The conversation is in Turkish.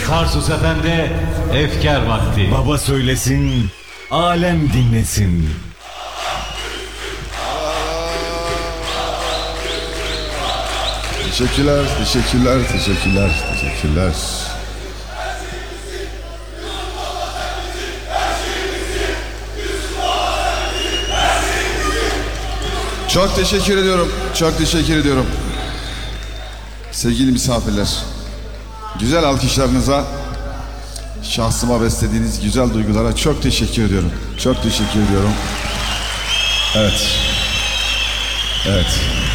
Tarsus Efendi, efkar vakti. Baba söylesin, alem dinlesin. Teşekkürler, teşekkürler, teşekkürler, teşekkürler. Çok teşekkür ediyorum, çok teşekkür ediyorum. Sevgili misafirler, güzel alkışlarınıza, şahsıma beslediğiniz güzel duygulara çok teşekkür ediyorum. Çok teşekkür ediyorum. Evet. Evet.